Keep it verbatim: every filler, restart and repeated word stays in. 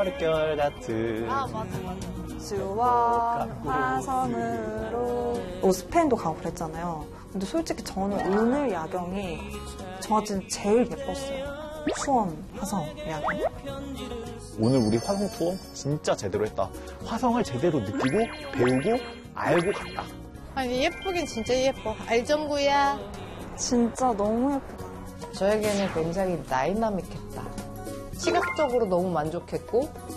머릿결 같은. 아, 맞아, 맞아. 수원 화성으로 뭐 스페인도 가고 그랬잖아요. 근데 솔직히 저는 오늘 야경이 저한테는 제일 예뻤어요. 수원 화성 야경. 오늘 우리 화성 투어 진짜 제대로 했다. 화성을 제대로 느끼고 배우고 알고 갔다. 아니, 예쁘긴 진짜 예뻐. 알정구야. 진짜 너무 예쁘다. 저에게는 굉장히 다이나믹했다. 시각적으로 너무 만족했고